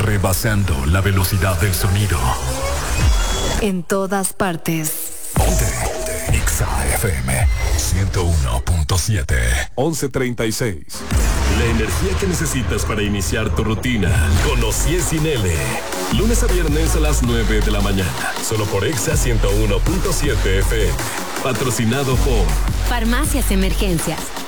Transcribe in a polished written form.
rebasando la velocidad del sonido. En todas partes. Ponte. Exa FM 101.7. 11:36. La energía que necesitas para iniciar tu rutina. Con Ocié Sin L. Lunes a viernes a las 9 de la mañana. Solo por Exa 101.7 FM. Patrocinado por Farmacias Emergencias.